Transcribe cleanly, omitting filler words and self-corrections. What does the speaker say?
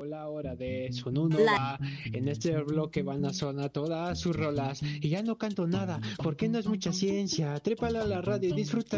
la hora de Sonuno va. En este bloque van a sonar todas sus rolas. Y ya no canto nada, porque no es mucha ciencia. Trépala a la radio y disfruta